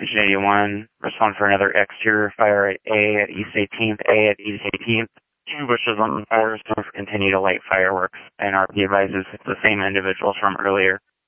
Station 81, respond for another exterior fire at A at East 18th, A at East 18th. 2 bushes on fire, so continue to light fireworks, and RP advises it's the same individuals from earlier.